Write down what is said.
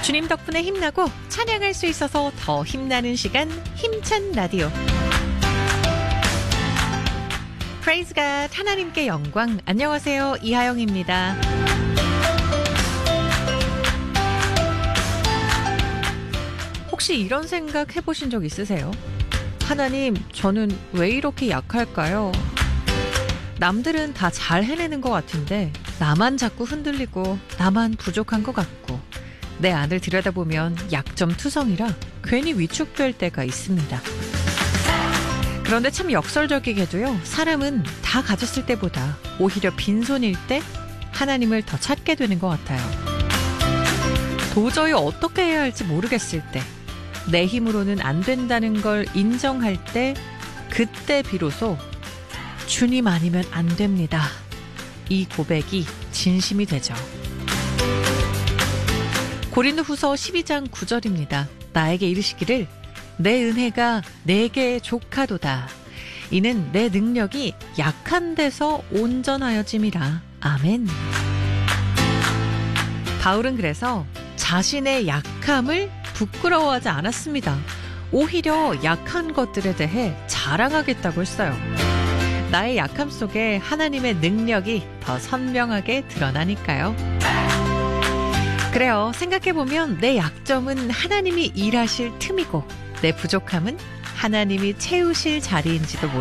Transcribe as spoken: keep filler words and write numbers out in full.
주님 덕분에 힘나고 찬양할 수 있어서 더 힘나는 시간, 힘찬 라디오. Praise God, 하나님께 영광. 안녕하세요, 이하영입니다. 혹시 이런 생각 해보신 적 있으세요? 하나님, 저는 왜 이렇게 약할까요? 남들은 다 잘 해내는 것 같은데 나만 자꾸 흔들리고 나만 부족한 것 같고 내 안을 들여다보면 약점 투성이라 괜히 위축될 때가 있습니다. 그런데 참 역설적이게도요, 사람은 다 가졌을 때보다 오히려 빈손일 때 하나님을 더 찾게 되는 것 같아요. 도저히 어떻게 해야 할지 모르겠을 때, 내 힘으로는 안 된다는 걸 인정할 때, 그때 비로소 주님 아니면 안 됩니다, 이 고백이 진심이 되죠. 고린도후서 십이 장 구 절입니다. 나에게 이르시기를 내 은혜가 내게 족하도다. 이는 내 능력이 약한 데서 온전하여짐이라. 아멘. 바울은 그래서 자신의 약함을 부끄러워하지 않았습니다. 오히려 약한 것들에 대해 자랑하겠다고 했어요. 나의 약함 속에 하나님의 능력이 더 선명하게 드러나니까요. 그래요. 생각해보면 내 약점은 하나님이 일하실 틈이고 내 부족함은 하나님이 채우실 자리인지도 모릅니다.